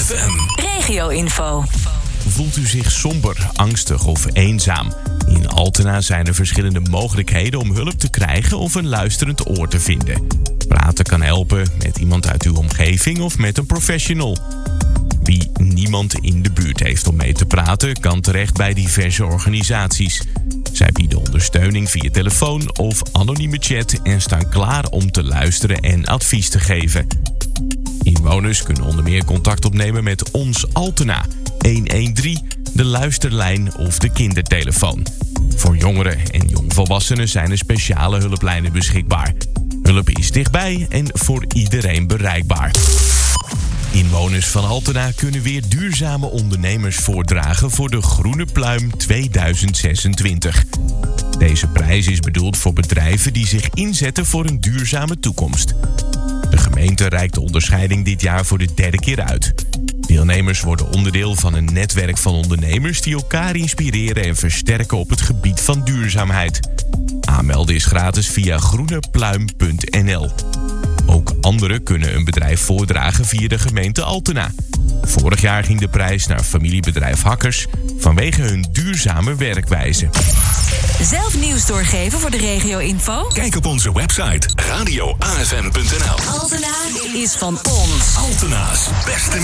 AFM. Regio-info. Voelt u zich somber, angstig of eenzaam? In Altena zijn er verschillende mogelijkheden om hulp te krijgen of een luisterend oor te vinden. Praten kan helpen met iemand uit uw omgeving of met een professional. Wie niemand in de buurt heeft om mee te praten, kan terecht bij diverse organisaties. Zij bieden ondersteuning via telefoon of anonieme chat en staan klaar om te luisteren en advies te geven. Inwoners kunnen onder meer contact opnemen met Ons Altena, 113, de luisterlijn of de kindertelefoon. Voor jongeren en jongvolwassenen zijn er speciale hulplijnen beschikbaar. Hulp is dichtbij en voor iedereen bereikbaar. Inwoners van Altena kunnen weer duurzame ondernemers voordragen voor de Groene Pluim 2026. Deze prijs is bedoeld voor bedrijven die zich inzetten voor een duurzame toekomst. De gemeente reikt de onderscheiding dit jaar voor de 3e keer uit. Deelnemers worden onderdeel van een netwerk van ondernemers die elkaar inspireren en versterken op het gebied van duurzaamheid. Aanmelden is gratis via groenepluim.nl. Ook anderen kunnen een bedrijf voordragen via de gemeente Altena. Vorig jaar ging de prijs naar familiebedrijf Hakkers vanwege hun duurzame werkwijze. Zelf nieuws doorgeven voor de regio-info? Kijk op onze website radioafm.nl. Altena is van ons. Altena's beste